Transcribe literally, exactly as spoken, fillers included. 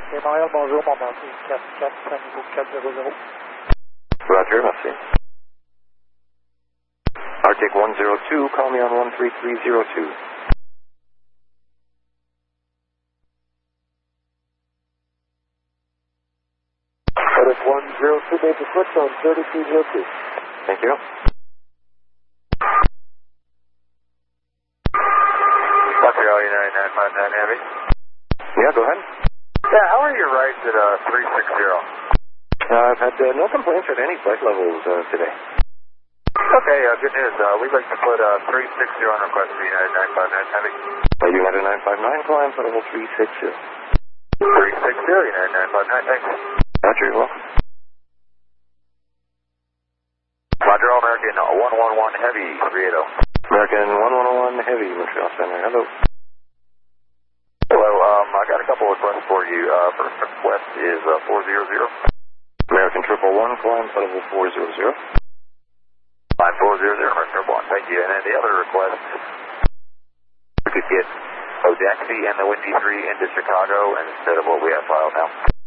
Et Montréal, bonjour, Montmartre, quatre quatre, niveau quatre zéro zéro. Roger, merci. Arctic one zero two, call me on one three three zero two. Arctic one zero two, made the switch on thirty-two zero two. Thank you. Montreal United nine five nine Heavy. Yeah, go ahead. Yeah, how are your rides at uh, three six zero? Uh, I've had uh, no complaints at any flight levels uh, today. Okay, uh, good news. Uh, we'd like to put uh, three six zero on request for United nine five nine Heavy. Uh, United nine five nine, climb for level three six zero. three six zero, United nine five nine, thanks. Roger, you're welcome. Montreal American one one one Heavy, three eighty. American one one one Heavy, Montreal Center. Hello. Hello, um, I got a couple of requests for you. Uh, first request is uh, four hundred. American triple one, climb for level four hundred. Line four hundred, American triple one, thank you. And then the other request, we could get Odaxi and the Windy three into Chicago instead of what we have filed now.